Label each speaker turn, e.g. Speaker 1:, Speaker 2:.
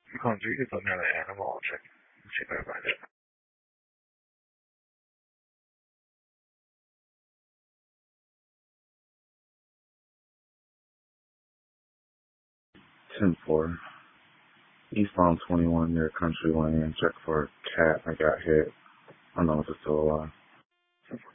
Speaker 1: You can't treat this on another animal. Check out about it. 10-4. Eastbound 21 near Country Lane. Check for a cat. I got hit. I don't know if it's still alive.